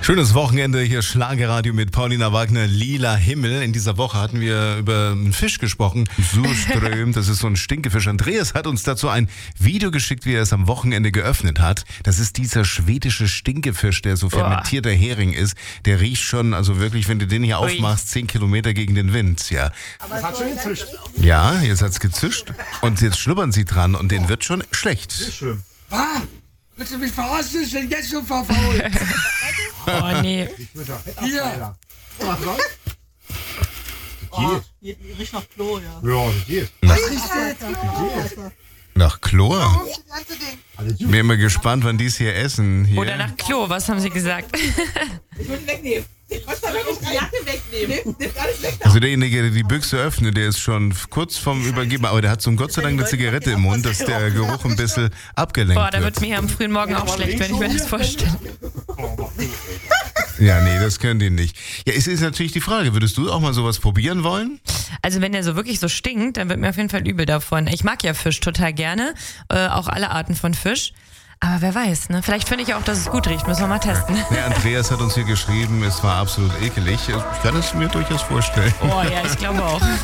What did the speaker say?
Schönes Wochenende hier, Schlagerradio mit Paulina Wagner, Lila Himmel. In dieser Woche hatten wir über einen Fisch gesprochen, Surström, das ist so ein Stinkefisch. Andreas hat uns dazu ein Video geschickt, wie er es am Wochenende geöffnet hat. Das ist dieser schwedische Stinkefisch, der so fermentierter Hering ist. Der riecht schon, also wirklich, wenn du den hier aufmachst, 10 Kilometer gegen den Wind. Ja. Aber das hat schon gezischt. Ja, jetzt hat's gezischt und jetzt schnuppern sie dran und denen wird schon schlecht. Schlimm. Was? Willst du mich verarschen? Ich bin jetzt schon verfault. Oh nee. Hier. Geht riecht nach Klo, ja. Ja, das geht. Nach Chlor? Ich bin immer gespannt, wann die es hier essen. Hier. Oder nach Klo, was haben sie gesagt? Ich würde wegnehmen. Ich muss da wirklich die Jacke wegnehmen. Nimm alles weg. Also derjenige, der die Büchse öffnet, der ist schon kurz vorm Übergeben, aber der hat so Gott sei Dank eine Zigarette im Mund, dass der Geruch ein bisschen abgelenkt Boah, da wird. wird mir am frühen Morgen auch schlecht, wenn ich mir das vorstelle. Ja, nee, das können die nicht. Ja, es ist natürlich die Frage, würdest du auch mal sowas probieren wollen? Also wenn der so wirklich so stinkt, dann wird mir auf jeden Fall übel davon. Ich mag ja Fisch total gerne, auch alle Arten von Fisch. Aber wer weiß, ne? Vielleicht finde ich auch, dass es gut riecht. Müssen wir mal testen. Ja, Andreas hat uns hier geschrieben, es war absolut ekelig. Ich kann es mir durchaus vorstellen. Oh ja, ich glaube auch.